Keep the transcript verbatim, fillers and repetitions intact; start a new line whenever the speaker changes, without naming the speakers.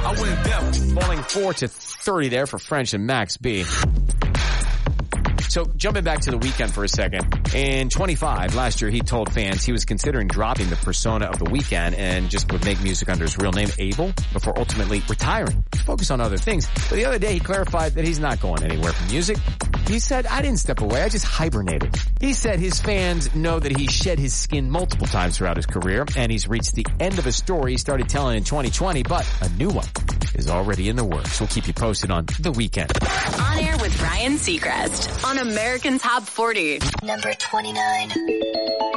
I went deaf.
Falling four to thirty there for French and Max B. So jumping back to The Weeknd for a second. In twenty-five, last year, he told fans he was considering dropping the persona of The Weeknd and just would make music under his real name, Abel, before ultimately retiring. Focus on other things. But the other day, he clarified that he's not going anywhere from music. He said, I didn't step away, I just hibernated. He said his fans know that he shed his skin multiple times throughout his career, and he's reached the end of a story he started telling in twenty twenty, but a new one is already in the works. We'll keep you posted on The Weeknd.
On Air with Ryan Seacrest on American Top forty.
Number twenty-nine.